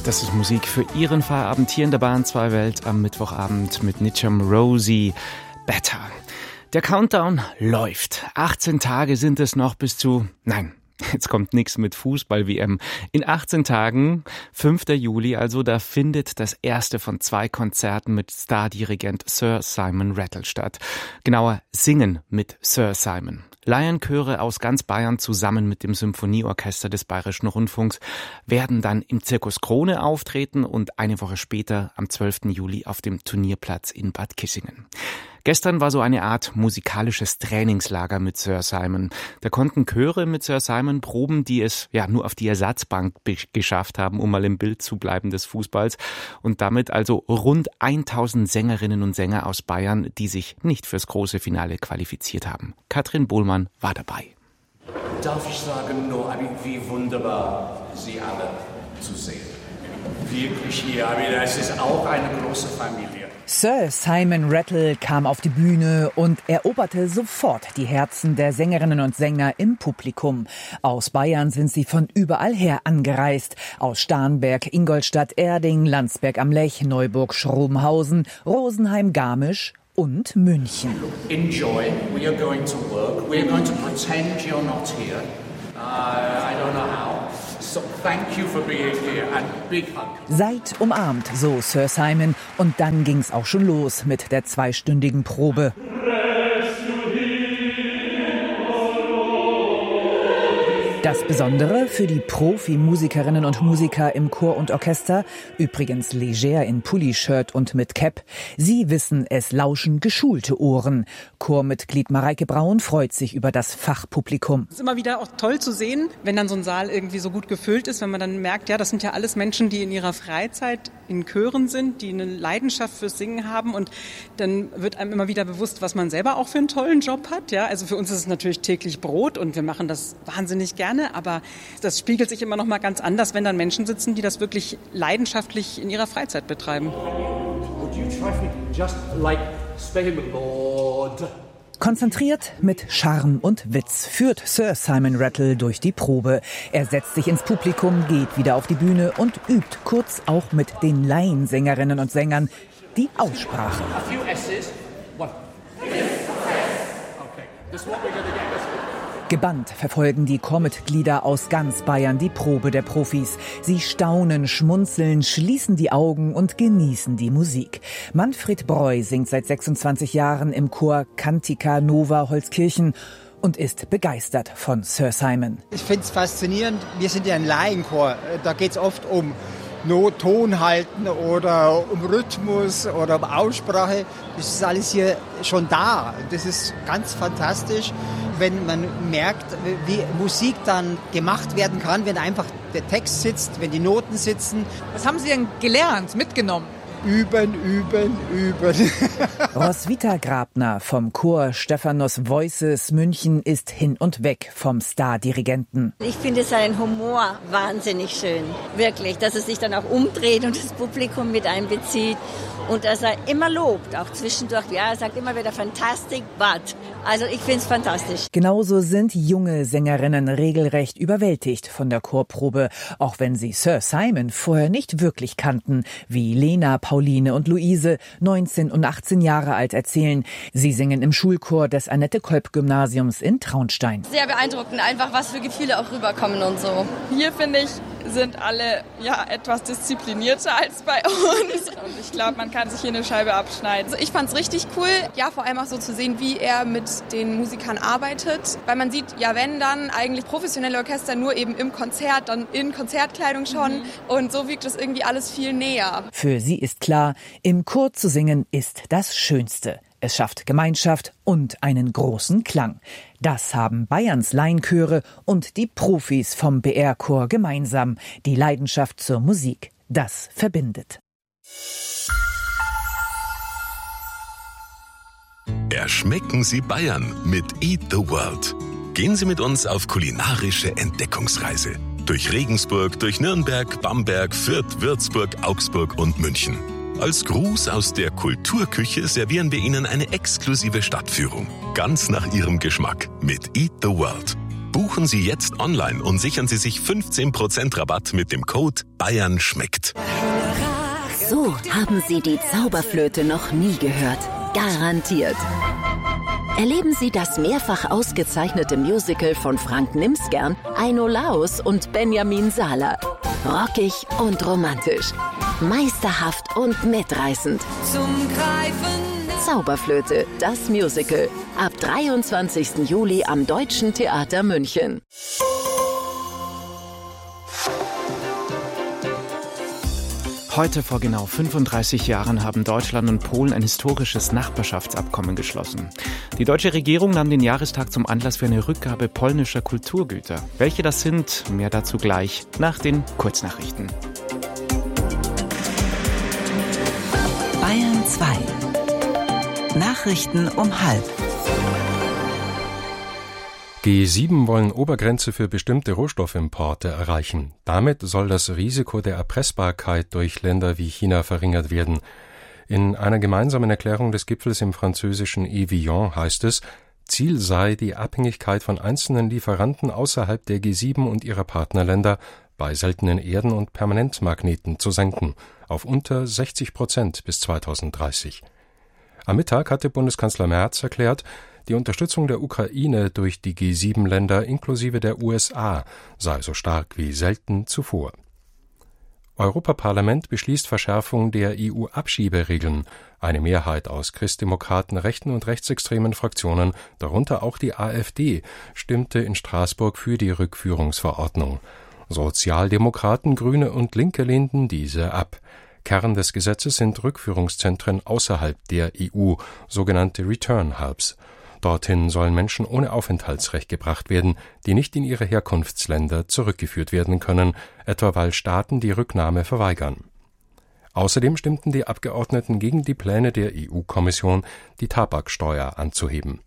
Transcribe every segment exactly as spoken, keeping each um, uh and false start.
Das ist Musik für Ihren Feierabend hier in der Bahn zwei Welt am Mittwochabend mit Nitscham Rosie Better. Der Countdown läuft. achtzehn Tage sind es noch bis zu... Nein, jetzt kommt nichts mit Fußball-W M. In achtzehn Tagen, fünfter Juli also, da findet das erste von zwei Konzerten mit Stardirigent Sir Simon Rattle statt. Genauer, Singen mit Sir Simon. Laienchöre aus ganz Bayern zusammen mit dem Symphonieorchester des Bayerischen Rundfunks werden dann im Zirkus Krone auftreten und eine Woche später am zwölften Juli auf dem Turnierplatz in Bad Kissingen. Gestern war so eine Art musikalisches Trainingslager mit Sir Simon. Da konnten Chöre mit Sir Simon proben, die es ja nur auf die Ersatzbank be- geschafft haben, um mal im Bild zu bleiben des Fußballs. Und damit also rund tausend Sängerinnen und Sänger aus Bayern, die sich nicht fürs große Finale qualifiziert haben. Katrin Bohlmann war dabei. Darf ich sagen, nur wie wunderbar Sie alle zu sehen. Wirklich hier, es ist auch eine große Familie. Sir Simon Rattle kam auf die Bühne und eroberte sofort die Herzen der Sängerinnen und Sänger im Publikum. Aus Bayern sind sie von überall her angereist. Aus Starnberg, Ingolstadt, Erding, Landsberg am Lech, Neuburg, Schrobenhausen, Rosenheim, Garmisch und München. Enjoy. We are going to work. We are going to pretend you're not here. Uh, I don't know how. So thank you for being here and big hug. Seid umarmt, so Sir Simon. Und dann ging's auch schon los mit der zweistündigen Probe. Das Besondere für die Profi-Musikerinnen und Musiker im Chor und Orchester, übrigens leger in Pulli-Shirt und mit Cap, sie wissen, es lauschen geschulte Ohren. Chormitglied Mareike Braun freut sich über das Fachpublikum. Es ist immer wieder auch toll zu sehen, wenn dann so ein Saal irgendwie so gut gefüllt ist, wenn man dann merkt, ja, das sind ja alles Menschen, die in ihrer Freizeit in Chören sind, die eine Leidenschaft fürs Singen haben, und dann wird einem immer wieder bewusst, was man selber auch für einen tollen Job hat. Ja, also für uns ist es natürlich täglich Brot und wir machen das wahnsinnig gerne. Aber das spiegelt sich immer noch mal ganz anders, wenn dann Menschen sitzen, die das wirklich leidenschaftlich in ihrer Freizeit betreiben. Konzentriert, mit Charme und Witz führt Sir Simon Rattle durch die Probe. Er setzt sich ins Publikum, geht wieder auf die Bühne und übt kurz auch mit den Laiensängerinnen und Sängern die Aussprache. Gebannt verfolgen die Chormitglieder aus ganz Bayern die Probe der Profis. Sie staunen, schmunzeln, schließen die Augen und genießen die Musik. Manfred Breu singt seit sechsundzwanzig Jahren im Chor Cantica Nova Holzkirchen und ist begeistert von Sir Simon. Ich finde es faszinierend. Wir sind ja ein Laienchor. Da geht es oft um Not, Ton halten oder um Rhythmus oder um Aussprache. Das ist alles hier schon da. Das ist ganz fantastisch, wenn man merkt, wie Musik dann gemacht werden kann, wenn einfach der Text sitzt, wenn die Noten sitzen. Was haben Sie denn gelernt, mitgenommen? Üben, üben, üben. Roswitha Grabner vom Chor Stephanos Voices München ist hin und weg vom Stardirigenten. Ich finde seinen Humor wahnsinnig schön. Wirklich, dass er sich dann auch umdreht und das Publikum mit einbezieht. Und dass er immer lobt, auch zwischendurch. Ja, er sagt immer wieder fantastic, but. Also ich finde es fantastisch. Genauso sind junge Sängerinnen regelrecht überwältigt von der Chorprobe, auch wenn sie Sir Simon vorher nicht wirklich kannten, wie Lena, Pauline und Luise, neunzehn und achtzehn Jahre alt, erzählen. Sie singen im Schulchor des Annette-Kolb-Gymnasiums in Traunstein. Sehr beeindruckend, einfach was für Gefühle auch rüberkommen und so. Hier, finde ich, sind alle ja etwas disziplinierter als bei uns. Und ich glaube, man kann sich hier eine Scheibe abschneiden. Also ich fand es richtig cool, ja, vor allem auch so zu sehen, wie er mit den Musikern arbeitet. Weil man sieht, ja, wenn dann eigentlich professionelle Orchester nur eben im Konzert, dann in Konzertkleidung schon. Mhm. Und so wirkt das irgendwie alles viel näher. Für sie ist klar, im Chor zu singen ist das Schönste. Es schafft Gemeinschaft und einen großen Klang. Das haben Bayerns Laienchöre und die Profis vom B R-Chor gemeinsam. Die Leidenschaft zur Musik, das verbindet. Erschmecken Sie Bayern mit Eat the World. Gehen Sie mit uns auf kulinarische Entdeckungsreise. Durch Regensburg, durch Nürnberg, Bamberg, Fürth, Würzburg, Augsburg und München. Als Gruß aus der Kulturküche servieren wir Ihnen eine exklusive Stadtführung. Ganz nach Ihrem Geschmack mit Eat the World. Buchen Sie jetzt online und sichern Sie sich fünfzehn Prozent Rabatt mit dem Code Bayern schmeckt. So haben Sie die Zauberflöte noch nie gehört. Garantiert. Erleben Sie das mehrfach ausgezeichnete Musical von Frank Nimsgern, Aino Laus und Benjamin Sala. Rockig und romantisch. Meisterhaft und mitreißend. Zum Greifen. Zauberflöte, das Musical. Ab dreiundzwanzigsten Juli am Deutschen Theater München. Heute vor genau fünfunddreißig Jahren haben Deutschland und Polen ein historisches Nachbarschaftsabkommen geschlossen. Die deutsche Regierung nahm den Jahrestag zum Anlass für eine Rückgabe polnischer Kulturgüter. Welche das sind, mehr dazu gleich nach den Kurznachrichten. Bayern zwei. Nachrichten um halb. G sieben wollen Obergrenze für bestimmte Rohstoffimporte erreichen. Damit soll das Risiko der Erpressbarkeit durch Länder wie China verringert werden. In einer gemeinsamen Erklärung des Gipfels im französischen Evian heißt es, Ziel sei, die Abhängigkeit von einzelnen Lieferanten außerhalb der G sieben und ihrer Partnerländer bei seltenen Erden und Permanentmagneten zu senken, auf unter sechzig Prozent bis zweitausenddreißig. Am Mittag hatte Bundeskanzler Merz erklärt, die Unterstützung der Ukraine durch die G sieben Länder inklusive der U S A sei so stark wie selten zuvor. Europaparlament beschließt Verschärfung der E U-Abschieberegeln. Eine Mehrheit aus Christdemokraten, rechten und rechtsextremen Fraktionen, darunter auch die AfD, stimmte in Straßburg für die Rückführungsverordnung. Sozialdemokraten, Grüne und Linke lehnten diese ab. Kern des Gesetzes sind Rückführungszentren außerhalb der E U, sogenannte Return Hubs. Dorthin sollen Menschen ohne Aufenthaltsrecht gebracht werden, die nicht in ihre Herkunftsländer zurückgeführt werden können, etwa weil Staaten die Rücknahme verweigern. Außerdem stimmten die Abgeordneten gegen die Pläne der E U-Kommission, die Tabaksteuer anzuheben.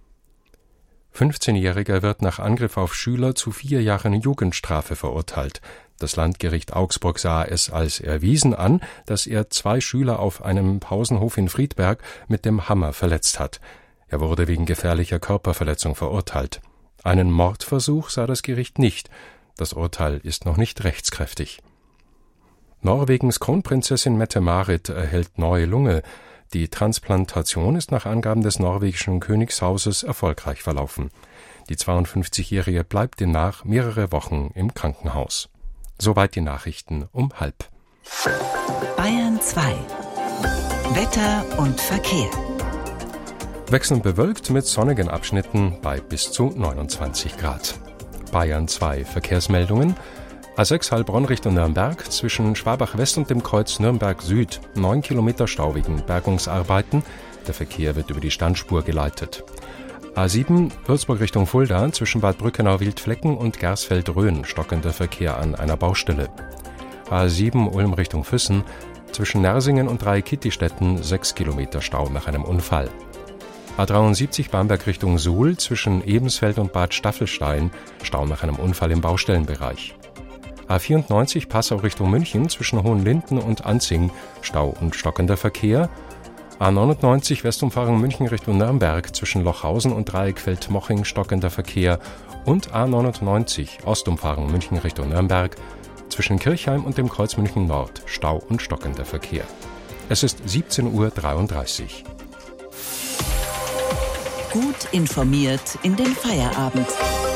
fünfzehnjähriger wird nach Angriff auf Schüler zu vier Jahren Jugendstrafe verurteilt. Das Landgericht Augsburg sah es als erwiesen an, dass er zwei Schüler auf einem Pausenhof in Friedberg mit dem Hammer verletzt hat. Er wurde wegen gefährlicher Körperverletzung verurteilt. Einen Mordversuch sah das Gericht nicht. Das Urteil ist noch nicht rechtskräftig. Norwegens Kronprinzessin Mette-Marit erhält neue Lunge. Die Transplantation ist nach Angaben des norwegischen Königshauses erfolgreich verlaufen. Die zweiundfünfzigjährige bleibt demnach mehrere Wochen im Krankenhaus. Soweit die Nachrichten um halb. Bayern zwei. Wetter und Verkehr. Wechselnd bewölkt mit sonnigen Abschnitten bei bis zu neunundzwanzig Grad. Bayern zwei Verkehrsmeldungen. A sechs Heilbronn Richtung Nürnberg zwischen Schwabach West und dem Kreuz Nürnberg Süd. Neun Kilometer Stau wegen Bergungsarbeiten. Der Verkehr wird über die Standspur geleitet. A sieben Würzburg Richtung Fulda zwischen Bad Brückenau-Wildflecken und Gersfeld-Rhön stockender Verkehr an einer Baustelle. A sieben Ulm Richtung Füssen zwischen Nersingen und Drei-Kittistetten sechs Kilometer Stau nach einem Unfall. A dreiundsiebzig Bamberg Richtung Suhl zwischen Ebensfeld und Bad Staffelstein Stau nach einem Unfall im Baustellenbereich. A vierundneunzig Passau Richtung München zwischen Hohenlinden und Anzing Stau und stockender Verkehr. A neunundneunzig Westumfahrung München Richtung Nürnberg zwischen Lochhausen und Dreieckfeld-Moching stockender Verkehr und A neunundneunzig Ostumfahrung München Richtung Nürnberg zwischen Kirchheim und dem Kreuz München Nord Stau und stockender Verkehr. Es ist siebzehn Uhr dreiunddreißig. Gut informiert in den Feierabend.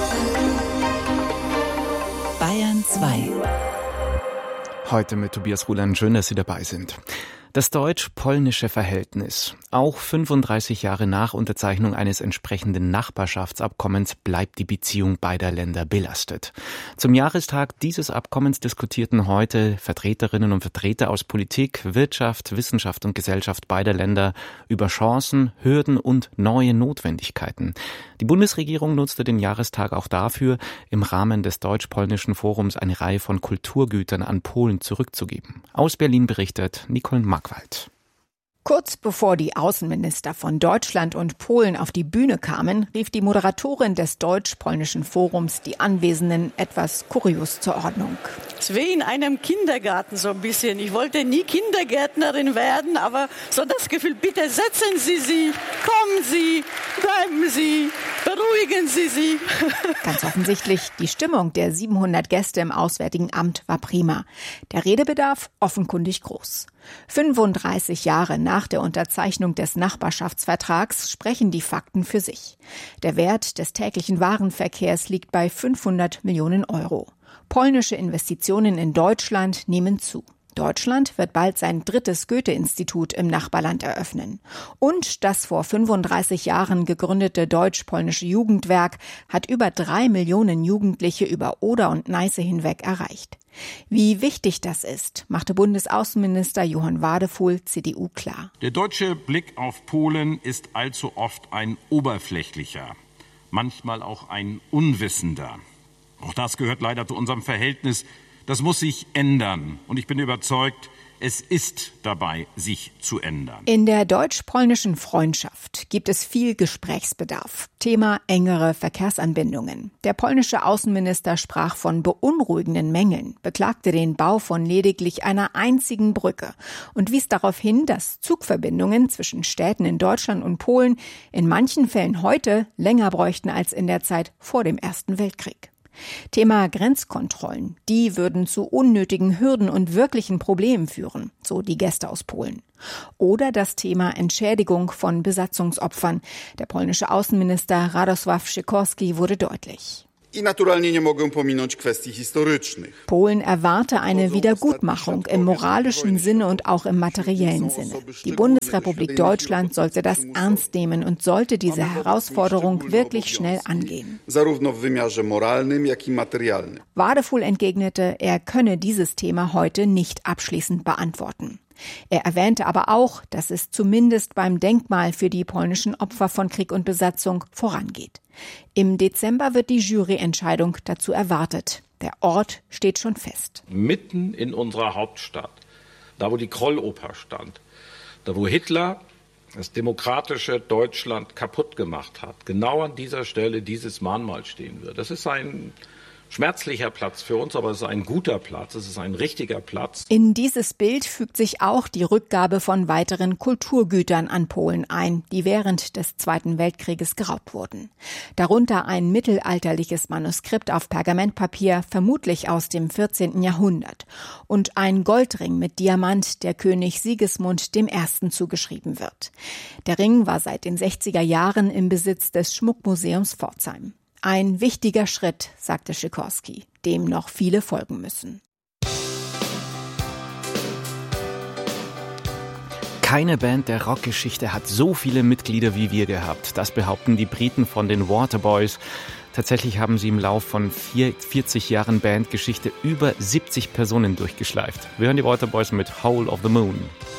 Bayern zwei. Heute mit Tobias Ruland. Schön, dass Sie dabei sind. Das deutsch-polnische Verhältnis. Auch fünfunddreißig Jahre nach Unterzeichnung eines entsprechenden Nachbarschaftsabkommens bleibt die Beziehung beider Länder belastet. Zum Jahrestag dieses Abkommens diskutierten heute Vertreterinnen und Vertreter aus Politik, Wirtschaft, Wissenschaft und Gesellschaft beider Länder über Chancen, Hürden und neue Notwendigkeiten. Die Bundesregierung nutzte den Jahrestag auch dafür, im Rahmen des deutsch-polnischen Forums eine Reihe von Kulturgütern an Polen zurückzugeben. Aus Berlin berichtet Nicole Markwald. Kurz bevor die Außenminister von Deutschland und Polen auf die Bühne kamen, rief die Moderatorin des deutsch-polnischen Forums die Anwesenden etwas kurios zur Ordnung. Es ist wie in einem Kindergarten so ein bisschen. Ich wollte nie Kindergärtnerin werden, aber so das Gefühl, bitte setzen Sie sich, kommen Sie, bleiben Sie, Beruhigen Sie sich. Ganz offensichtlich, die Stimmung der siebenhundert Gäste im Auswärtigen Amt war prima. Der Redebedarf offenkundig groß. fünfunddreißig Jahre nach der Unterzeichnung des Nachbarschaftsvertrags sprechen die Fakten für sich. Der Wert des täglichen Warenverkehrs liegt bei fünfhundert Millionen Euro. Polnische Investitionen in Deutschland nehmen zu. Deutschland wird bald sein drittes Goethe-Institut im Nachbarland eröffnen. Und das vor fünfunddreißig Jahren gegründete deutsch-polnische Jugendwerk hat über drei Millionen Jugendliche über Oder und Neiße hinweg erreicht. Wie wichtig das ist, machte Bundesaußenminister Johann Wadefuhl, C D U, klar. Der deutsche Blick auf Polen ist allzu oft ein oberflächlicher, manchmal auch ein unwissender. Auch das gehört leider zu unserem Verhältnis. Das muss sich ändern. Und ich bin überzeugt, es ist dabei, sich zu ändern. In der deutsch-polnischen Freundschaft gibt es viel Gesprächsbedarf. Thema engere Verkehrsanbindungen. Der polnische Außenminister sprach von beunruhigenden Mängeln, beklagte den Bau von lediglich einer einzigen Brücke und wies darauf hin, dass Zugverbindungen zwischen Städten in Deutschland und Polen in manchen Fällen heute länger bräuchten als in der Zeit vor dem Ersten Weltkrieg. Thema Grenzkontrollen. Die würden zu unnötigen Hürden und wirklichen Problemen führen, so die Gäste aus Polen. Oder das Thema Entschädigung von Besatzungsopfern. Der polnische Außenminister Radosław Sikorski wurde deutlich. Polen erwarte eine Wiedergutmachung im moralischen Sinne und auch im materiellen Sinne. Die Bundesrepublik Deutschland sollte das ernst nehmen und sollte diese Herausforderung wirklich schnell angehen. Wadefuhl entgegnete, er könne dieses Thema heute nicht abschließend beantworten. Er erwähnte aber auch, dass es zumindest beim Denkmal für die polnischen Opfer von Krieg und Besatzung vorangeht. Im Dezember wird die Juryentscheidung dazu erwartet. Der Ort steht schon fest. Mitten in unserer Hauptstadt, da wo die Krolloper stand, da wo Hitler das demokratische Deutschland kaputt gemacht hat, genau an dieser Stelle dieses Mahnmal stehen wird. Das ist ein schmerzlicher Platz für uns, aber es ist ein guter Platz, es ist ein richtiger Platz. In dieses Bild fügt sich auch die Rückgabe von weiteren Kulturgütern an Polen ein, die während des Zweiten Weltkrieges geraubt wurden. Darunter ein mittelalterliches Manuskript auf Pergamentpapier, vermutlich aus dem vierzehnten Jahrhundert, und ein Goldring mit Diamant, der König Sigismund dem Ersten zugeschrieben wird. Der Ring war seit den sechziger Jahren im Besitz des Schmuckmuseums Pforzheim. Ein wichtiger Schritt, sagte Sikorski, dem noch viele folgen müssen. Keine Band der Rockgeschichte hat so viele Mitglieder wie wir gehabt. Das behaupten die Briten von den Waterboys. Tatsächlich haben sie im Lauf von vierzig Jahren Bandgeschichte über siebzig Personen durchgeschleift. Wir hören die Waterboys mit Hole of the Moon.